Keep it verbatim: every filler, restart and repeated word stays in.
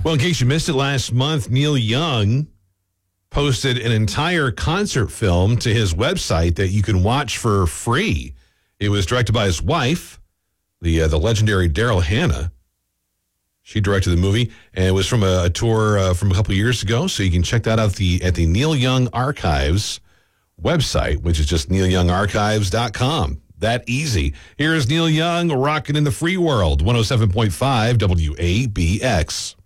Well, in case you missed it last month, Neil Young posted an entire concert film to his website that you can watch for free. It was directed by his wife, the uh, the legendary Daryl Hannah. She directed the movie, and it was from a, a tour uh, from a couple years ago. So you can check that out the, at the Neil Young Archives website, which is just neil young archives dot com. That easy. Here is Neil Young rocking in the free world, one oh seven point five W A B X.